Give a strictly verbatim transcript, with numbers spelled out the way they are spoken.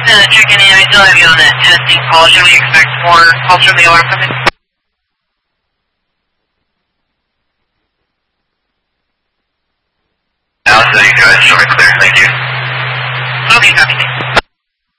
uh, checking in. I still have you on that testing call. Should we expect more calls from the alarm company? Alice, you guys show me clear. Thank you. Okay, copy.